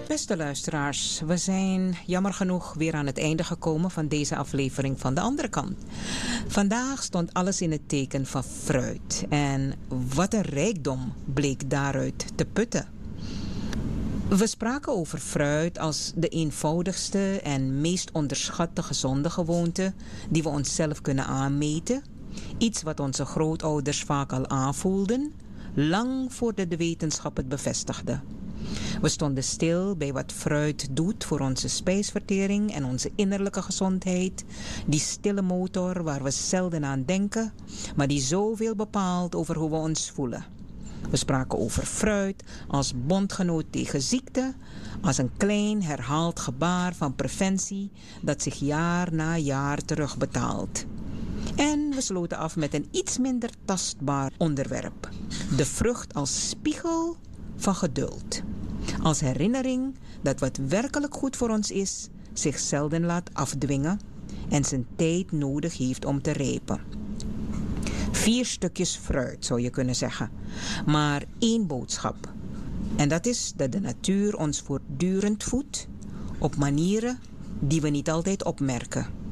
Beste luisteraars, we zijn jammer genoeg weer aan het einde gekomen van deze aflevering van de andere kant. Vandaag stond alles in het teken van fruit en wat een rijkdom bleek daaruit te putten. We spraken over fruit als de eenvoudigste en meest onderschatte gezonde gewoonte die we onszelf kunnen aanmeten. Iets wat onze grootouders vaak al aanvoelden, lang voordat de wetenschap het bevestigde. We stonden stil bij wat fruit doet voor onze spijsvertering en onze innerlijke gezondheid. Die stille motor waar we zelden aan denken, maar die zoveel bepaalt over hoe we ons voelen. We spraken over fruit als bondgenoot tegen ziekte, als een klein herhaald gebaar van preventie dat zich jaar na jaar terugbetaalt. En we sloten af met een iets minder tastbaar onderwerp. De vrucht als spiegel van geduld. Als herinnering dat wat werkelijk goed voor ons is, zich zelden laat afdwingen en zijn tijd nodig heeft om te rijpen. 4 stukjes fruit zou je kunnen zeggen, maar 1 boodschap. En dat is dat de natuur ons voortdurend voedt op manieren die we niet altijd opmerken.